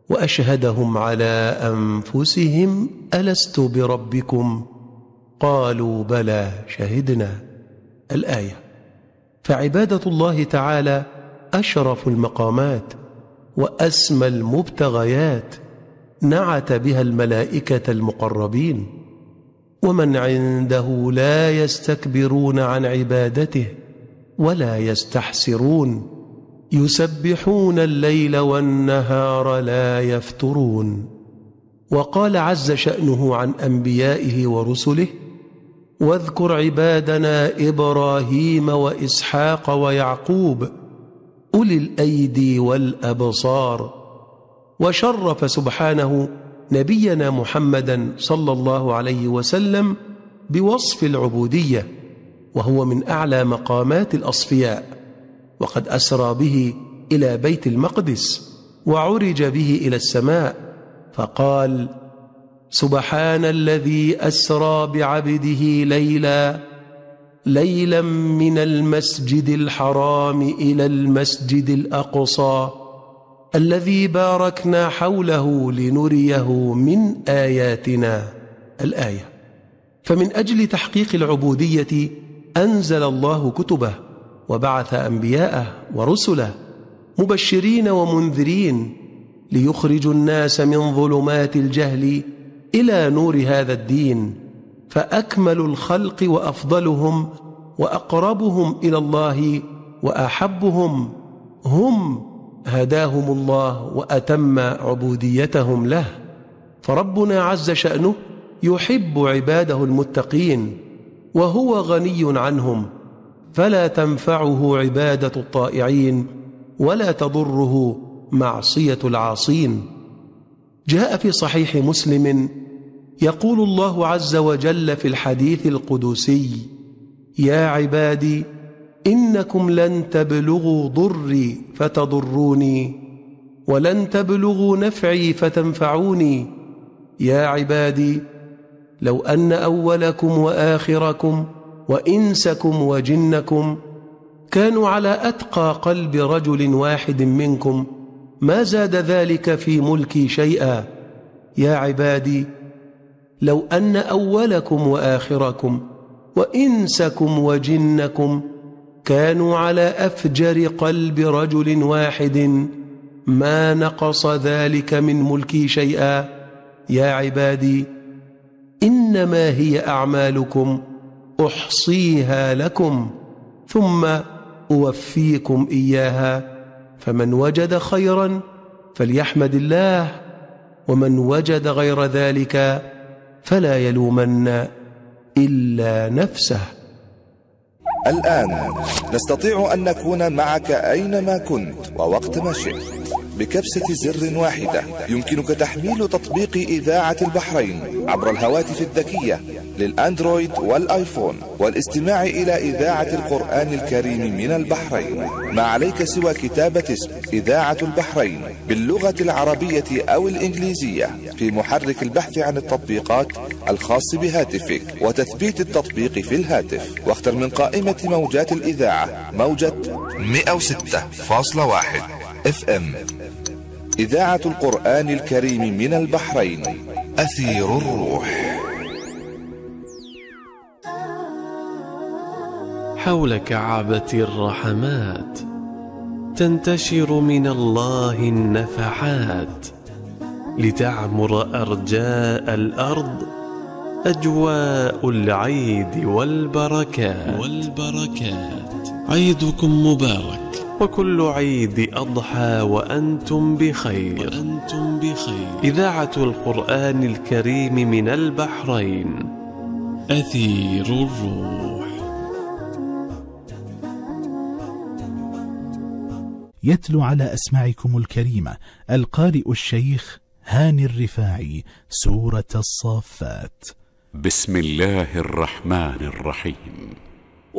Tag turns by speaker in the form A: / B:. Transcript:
A: وأشهدهم على أنفسهم ألست بربكم قالوا بلى شهدنا. الآية. فعبادة الله تعالى أشرف المقامات وأسمى المبتغيات نعت بها الملائكة المقربين، ومن عنده لا يستكبرون عن عبادته ولا يستحسرون، يسبحون الليل والنهار لا يفترون. وقال عز شأنه عن أنبيائه ورسله: واذكر عبادنا إبراهيم وإسحاق ويعقوب أولي الأيدي والأبصار. وشرف سبحانه نبينا محمدا صلى الله عليه وسلم بوصف العبودية، وهو من أعلى مقامات الأصفياء، وقد أسرى به إلى بيت المقدس وعرج به إلى السماء، فقال: سبحان الذي أسرى بعبده ليلا من المسجد الحرام إلى المسجد الأقصى الذي باركنا حوله لنريه من آياتنا. الآية. فمن أجل تحقيق العبودية أنزل الله كتبه وبعث أنبياءه ورسله مبشرين ومنذرين ليخرجوا الناس من ظلمات الجهل إلى نور هذا الدين، فأكمل الخلق وأفضلهم وأقربهم إلى الله وأحبهم هم هداهم الله وأتم عبوديتهم له. فربنا عز شأنه يحب عباده المتقين وهو غني عنهم، فلا تنفعه عبادة الطائعين ولا تضره معصية العاصين. جاء في صحيح مسلم يقول الله عز وجل في الحديث القدسي: يا عبادي إنكم لن تبلغوا ضري فتضروني ولن تبلغوا نفعي فتنفعوني. يا عبادي لو أن أولكم وآخركم وإنسكم وجنكم كانوا على أتقى قلب رجل واحد منكم ما زاد ذلك في ملكي شيئا. يا عبادي لو أن أولكم وآخركم وإنسكم وجنكم كانوا على أفجر قلب رجل واحد ما نقص ذلك من ملكي شيئا. يا عبادي إنما هي أعمالكم أحصيها لكم ثم أوفيكم إياها، فمن وجد خيرا فليحمد الله، ومن وجد غير ذلك فلا يلومن إلا نفسه.
B: الآن نستطيع أن نكون معك أينما كنت ووقت ما شئت. بكبسة زر واحدة يمكنك تحميل تطبيق إذاعة البحرين عبر الهواتف الذكية للأندرويد والآيفون والاستماع إلى إذاعة القرآن الكريم من البحرين. ما عليك سوى كتابة اسم إذاعة البحرين باللغة العربية أو الإنجليزية في محرك البحث عن التطبيقات الخاص بهاتفك وتثبيت التطبيق في الهاتف، واختر من قائمة موجات الإذاعة موجة 106.1 FM. إذاعة القرآن الكريم من البحرين، أثير الروح.
C: حول كعبة الرحمات تنتشر من الله النفحات، لتعمر أرجاء الأرض أجواء العيد والبركات. عيدكم مبارك، وكل عيد أضحى وأنتم بخير. إذاعة القرآن الكريم من البحرين، أثير الروح.
D: يتلو على أسماعكم الكريمة القارئ الشيخ هاني الرفاعي سورة الصافات.
E: بسم الله الرحمن الرحيم.